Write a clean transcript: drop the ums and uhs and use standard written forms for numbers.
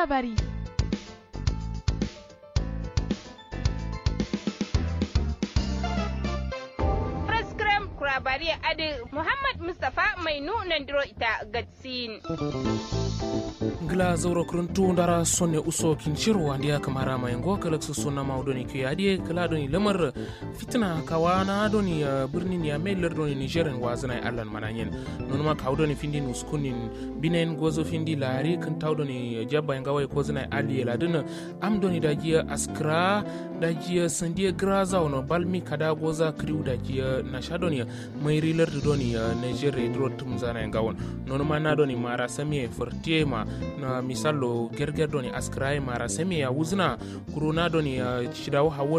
labari. Prescram kurabari adi Muhammad Mustafa mai nunan diro ita gatsin. Gla zauro kuruntu ndara sonne uso kinchiro andia kamara mayengo kalaksu sonna maudoni kiyadi kala doni lamar fitna kawana doni birnin ya meller doni Nigerian wazana allan mananyen nonuma kawdoni findi nuskunin binen gozo findi lari kan tawdoni jabba ngawai ko zana ali ladun am doni dajiya askra dajiya sandiya graza ono balmi kada goza kriu dajiya nashadoni mai rilar doni Nigeria drotum zana ngawon nonuma na doni mara sami fortiema na misalo gerger doni askrai mara semi ya wuzna kuruna doni chidawo hawo